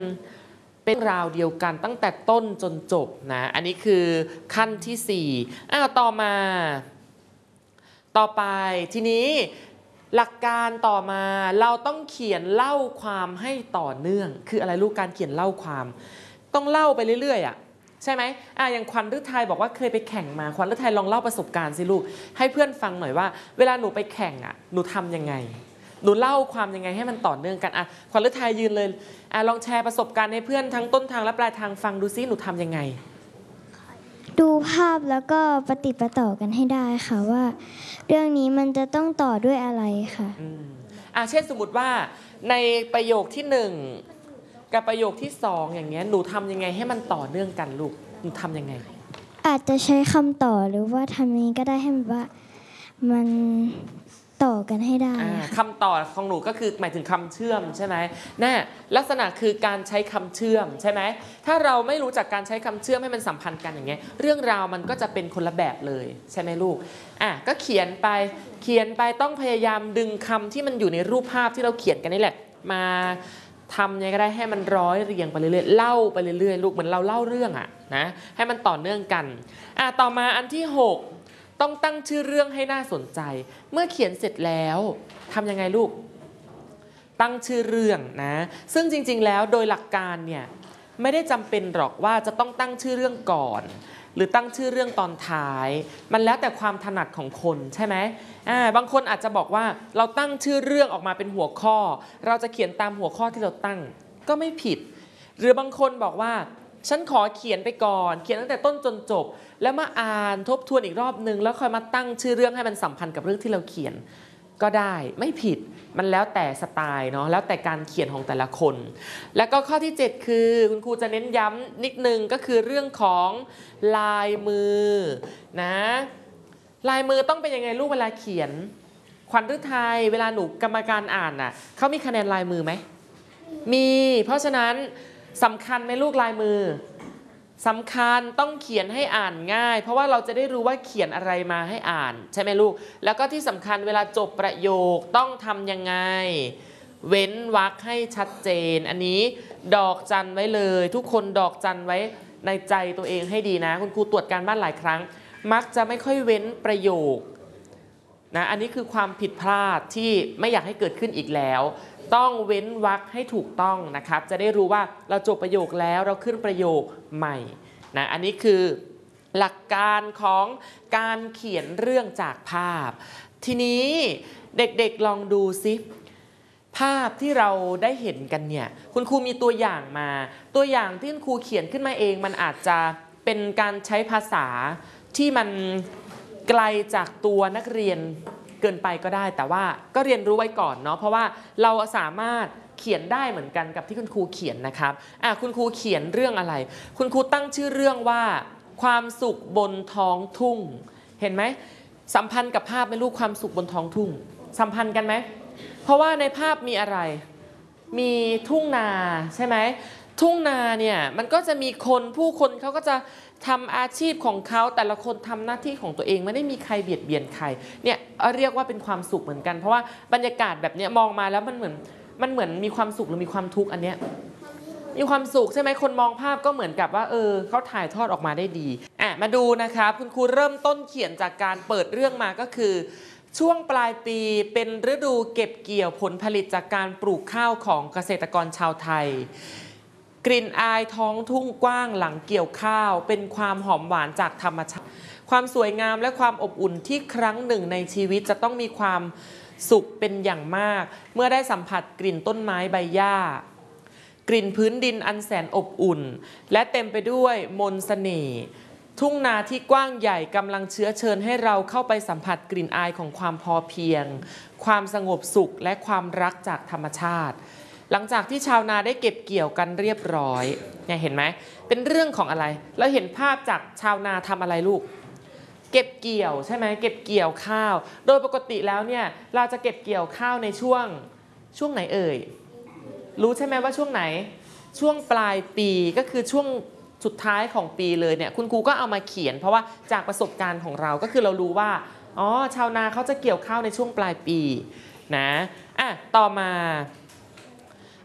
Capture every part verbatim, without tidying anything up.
เป็นราวเดียวกันตั้งแต่ต้นจนจบนะอันนี้คือขั้นที่สี่อ้าวต่อมาต่อไปทีนี้หลักการต่อมาเราต้องเขียนเล่าความให้ต่อเนื่องคืออะไรลูกการเขียนเล่าความต้องเล่าไปเรื่อยๆอ่ะใช่ไหมอ่ะอย่างขวัญฤทัยบอกว่าเคยไปแข่งมาขวัญฤทัยลองเล่าประสบการณ์สิลูกให้เพื่อนฟังหน่อยว่าเวลาหนูไปแข่งอ่ะหนูทำยังไงหนูเล่าความยังไงให้มันต่อเนื่องกันอ่ะขวัญฤทัยยืนเลยอ่ะลองแชร์ประสบการณ์ให้เพื่อนทั้งต้นทางและปลายทางฟังดูซิหนูทำยังไงดูภาพแล้วก็ปฏิปต่อกันให้ได้ค่ะว่าเรื่องนี้มันจะต้องต่อด้วยอะไรค่ะอืมอ่ะเช่นสมมติว่าในประโยคที่หนึ่งกับประโยคที่สองอย่างเงี้ยหนูทำยังไงให้มันต่อเนื่องกันลูกหนูทำยังไงอาจจะใช้คำต่อหรือว่าทำนี้ก็ได้ให้มันว่ามันต่อกันให้ได้คำต่อของหนูก็คือหมายถึงคำเชื่อมใช่ไหมน่ะลักษณะคือการใช้คำเชื่อมใช่ไหมถ้าเราไม่รู้จักการใช้คำเชื่อมให้มันสัมพันธ์กันอย่างเงี้ยเรื่องราวมันก็จะเป็นคนละแบบเลยใช่ไหมลูกอ่ะก็เขียนไปเขียนไปต้องพยายามดึงคำที่มันอยู่ในรูปภาพที่เราเขียนกันนี่แหละมาทำยังไงก็ได้ให้มันร้อยเรียงไปเรื่อยๆเล่าไปเรื่อยๆลูกเหมือนเราเล่าเรื่องอะนะให้มันต่อเนื่องกันอ่ะต่อมาอันที่หกต้องตั้งชื่อเรื่องให้น่าสนใจเมื่อเขียนเสร็จแล้วทำยังไงลูกตั้งชื่อเรื่องนะซึ่งจริงๆแล้วโดยหลักการเนี่ยไม่ได้จำเป็นหรอกว่าจะต้องตั้งชื่อเรื่องก่อนหรือตั้งชื่อเรื่องตอนท้ายมันแล้วแต่ความถนัดของคนใช่ไหมอ่าบางคนอาจจะบอกว่าเราตั้งชื่อเรื่องออกมาเป็นหัวข้อเราจะเขียนตามหัวข้อที่เราตั้งก็ไม่ผิดหรือบางคนบอกว่าฉันขอเขียนไปก่อนเขียนตั้งแต่ต้นจนจบแล้วมาอ่านทบทวนอีกรอบนึงแล้วค่อยมาตั้งชื่อเรื่องให้มันสัมพันธ์กับเรื่องที่เราเขียนก็ได้ไม่ผิดมันแล้วแต่สไตล์เนาะแล้วแต่การเขียนของแต่ละคนแล้วก็ข้อที่เจ็ดคือคุณครูจะเน้นย้ำนิดนึงก็คือเรื่องของลายมือนะลายมือต้องเป็นยังไงลูกเวลาเขียนขวัญฤทัยเวลาหนูกรรมการอ่านน่ะเขามีคะแนนลายมือไหมมีเพราะฉะนั้นสำคัญไหมลูกลายมือสำคัญต้องเขียนให้อ่านง่ายเพราะว่าเราจะได้รู้ว่าเขียนอะไรมาให้อ่านใช่ไหมลูกแล้วก็ที่สำคัญเวลาจบประโยคต้องทำยังไงเว้นวรรคให้ชัดเจนอันนี้ดอกจันไว้เลยทุกคนดอกจันไว้ในใจตัวเองให้ดีนะคุณครูตรวจการบ้านหลายครั้งมักจะไม่ค่อยเว้นประโยคนะอันนี้คือความผิดพลาดที่ไม่อยากให้เกิดขึ้นอีกแล้วต้องเว้นวรรคให้ถูกต้องนะครับจะได้รู้ว่าเราจบประโยคแล้วเราขึ้นประโยคใหม่นะอันนี้คือหลักการของการเขียนเรื่องจากภาพทีนี้เด็กๆลองดูซิภาพที่เราได้เห็นกันเนี่ยคุณครูมีตัวอย่างมาตัวอย่างที่คุณครูเขียนขึ้นมาเองมันอาจจะเป็นการใช้ภาษาที่มันไกลจากตัวนักเรียนเกินไปก็ได้แต่ว่าก็เรียนรู้ไว้ก่อนเนาะเพราะว่าเราสามารถเขียนได้เหมือนกันกับที่คุณครูเขียนนะครับอ่ะคุณครูเขียนเรื่องอะไรคุณครูตั้งชื่อเรื่องว่าความสุขบนท้องทุ่งเห็นไหมสัมพันธ์กับภาพไหมลูกความสุขบนท้องทุ่งสัมพันธ์กันไหมเพราะว่าในภาพมีอะไรมีทุ่งนาใช่ไหมทุ่งนาเนี่ยมันก็จะมีคนผู้คนเขาก็จะทำอาชีพของเขาแต่ละคนทำหน้าที่ของตัวเองไม่ได้มีใครเบียดเบียนใครเนี่ยเรียกว่าเป็นความสุขเหมือนกันเพราะว่าบรรยากาศแบบนี้มองมาแล้วมันเหมือนมันเหมือนมีความสุขหรือมีความทุกข์อันเนี้ยมีความสุขใช่ไหมคนมองภาพก็เหมือนกับว่าเออเขาถ่ายทอดออกมาได้ดีอ่ะมาดูนะครับคุณครูเริ่มต้นเขียนจากการเปิดเรื่องมาก็คือช่วงปลายปีเป็นฤดูเก็บเกี่ยวผลผลิตจากการปลูกข้าวของเกษตรกรชาวไทยกลิ่นอายท้องทุ่งกว้างหลังเกี่ยวข้าวเป็นความหอมหวานจากธรรมชาติความสวยงามและความอบอุ่นที่ครั้งหนึ่งในชีวิตจะต้องมีความสุขเป็นอย่างมากเมื่อได้สัมผัสกลิ่นต้นไม้ใบหญ้ากลิ่นพื้นดินอันแสนอบอุ่นและเต็มไปด้วยมนต์เสน่ห์ทุ่งนาที่กว้างใหญ่กำลังเชื้อเชิญให้เราเข้าไปสัมผัสกลิ่นอายของความพอเพียงความสงบสุขและความรักจากธรรมชาติหลังจากที่ชาวนาได้เก็บเกี่ยวกันเรียบร้อยเนี่ยเห็นไหมเป็นเรื่องของอะไรเราเห็นภาพจากชาวนาทำอะไรลูกเก็บเกี่ยวใช่ไหมเก็บเกี่ยวข้าวโดยปกติแล้วเนี่ยเราจะเก็บเกี่ยวข้าวในช่วงช่วงไหนเอ่ยรู้ใช่ไหมว่าช่วงไหนช่วงปลายปีก็คือช่วงสุดท้ายของปีเลยเนี่ยคุณครูก็เอามาเขียนเพราะว่าจากประสบการณ์ของเราก็คือเรารู้ว่าอ๋อชาวนาเขาจะเกี่ยวข้าวในช่วงปลายปีนะอ่ะต่อมา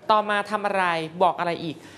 ต่อมาทำอะไรบอกอะไรอีก